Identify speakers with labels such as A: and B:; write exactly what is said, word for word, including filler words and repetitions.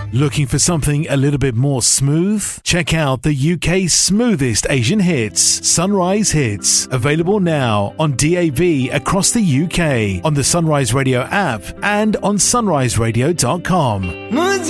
A: Looking for something a little bit more smooth? Check out the U K's smoothest Asian hits, Sunrise Hits. Available now on D A B across the U K, on the Sunrise Radio app and on sunrise radio dot com.